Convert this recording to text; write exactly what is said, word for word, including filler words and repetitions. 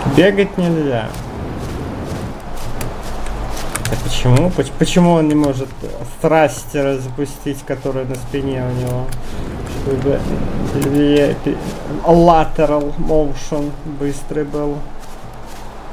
Бегать нельзя. А почему? Почему он не может тhrustер запустить, который на спине у него? Чтобы lateral motion быстрый был.